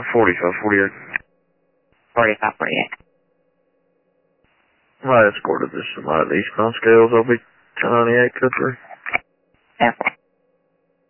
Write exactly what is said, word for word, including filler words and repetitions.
forty-five, forty-eight. forty-five, forty-eight. I escorted this somebody eastbound scales, I'll be ten ninety-eight, Cooper. ten four.